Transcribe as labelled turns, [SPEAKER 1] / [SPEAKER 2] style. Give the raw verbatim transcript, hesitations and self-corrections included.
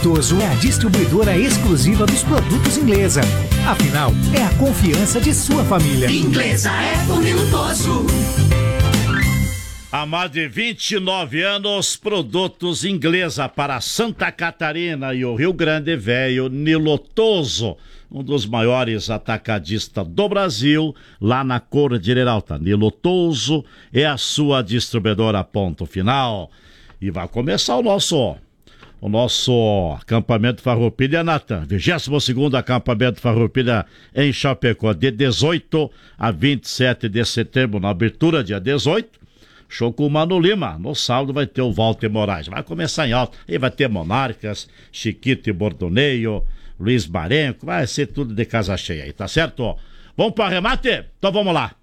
[SPEAKER 1] Lutoso é a distribuidora exclusiva dos produtos Inglesa. Afinal, é a confiança de sua família.
[SPEAKER 2] Inglesa é do Lutoso.
[SPEAKER 3] Há mais de vinte e nove anos, produtos Inglesa para Santa Catarina e o Rio Grande Velho, Nilotoso, um dos maiores atacadistas do Brasil, lá na Cordilheira Alta. Nilotoso é a sua distribuidora, ponto final. E vai começar o nosso, o nosso acampamento Farroupilha, Natan. vigésimo segundo acampamento Farroupilha em Chapecó, de dezoito a vinte e sete de setembro, na abertura, dia dezoito. Show com o Mano Lima. No sábado vai ter o Walter Moraes. Vai começar em alto. Aí vai ter Monarcas, Chiquito e Bordoneio, Luiz Barenco. Vai ser tudo de casa cheia aí, tá certo? Vamos para arremate? Então vamos lá.